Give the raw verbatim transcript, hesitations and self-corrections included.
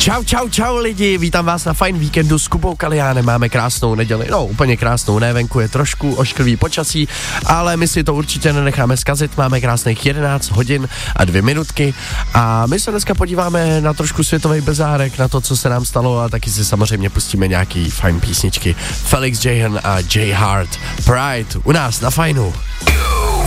Čau, čau, čau lidi, vítám vás na Fajn víkendu s Kubou Kaliánem, máme krásnou neděli, no úplně krásnou, ne, venku je trošku ošklivý počasí, ale my si to určitě nenecháme zkazit, máme krásných jedenáct hodin a dvě minutky a my se dneska podíváme na trošku světový bazárek, na to, co se nám stalo a taky si samozřejmě pustíme nějaký fajn písničky. Felix Jaehn a Jay Hart, Pride, u nás na Fajnu.